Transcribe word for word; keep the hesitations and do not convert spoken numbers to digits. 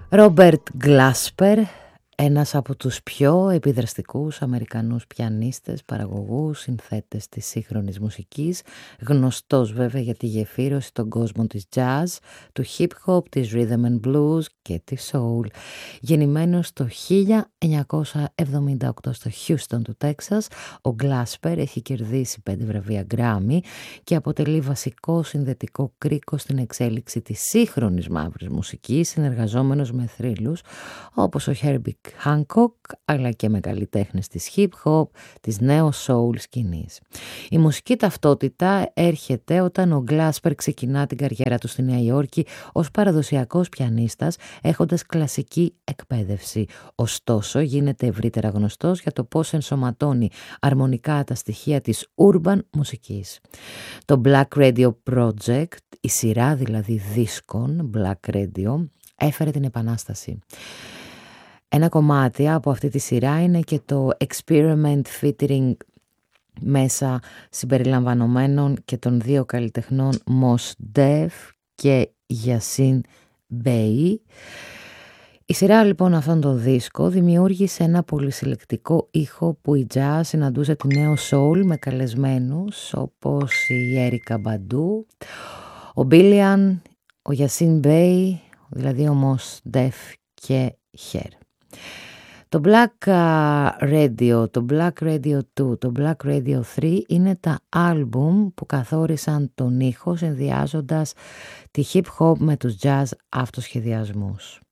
Ρόμπερτ Γκλάσπερ, ένας από τους πιο επιδραστικούς Αμερικανούς πιανίστες, παραγωγούς, συνθέτες της σύγχρονης μουσικής, γνωστός βέβαια για τη γεφύρωση των κόσμων της jazz, του hip hop, της rhythm and blues και της soul. Γεννημένος το χίλια εννιακόσια εβδομήντα οκτώ στο Houston του Τέξας, ο Γκλάσπερ έχει κερδίσει πέντε βραβεία Grammy και αποτελεί βασικό συνδετικό κρίκο στην εξέλιξη της σύγχρονης μαύρης μουσικής, συνεργαζόμενος με θρύλους όπως ο Herbie Hancock, αλλά και με καλλιτέχνες της hip hop, της neo soul σκηνής. Η μουσική ταυτότητα έρχεται όταν ο Γκλάσπερ ξεκινά την καριέρα του στη Νέα Υόρκη ως παραδοσιακός πιανίστας, έχοντας κλασική εκπαίδευση. Ωστόσο, γίνεται ευρύτερα γνωστός για το πώς ενσωματώνει αρμονικά τα στοιχεία της urban μουσικής. Το Black Radio Project, η σειρά δηλαδή δίσκων Black Radio, έφερε την επανάσταση. Ένα κομμάτι από αυτή τη σειρά είναι και το Experiment featuring μέσα συμπεριλαμβανομένων και των δύο καλλιτεχνών Mos Def και Yasin Bey. Η σειρά λοιπόν αυτόν τον δίσκο δημιούργησε ένα πολυσυλλεκτικό ήχο που η jazz συναντούσε τη νέο soul με καλεσμένους όπως η Erykah Badu, ο Billian, ο Yasin Bey, δηλαδή ο Mos Def και Her. Το Black Radio, το Black Radio δύο, το Black Radio τρία είναι τα άλμπουμ που καθόρισαν τον ήχο συνδυάζοντας τη hip hop με τους jazz αυτοσχεδιασμούς.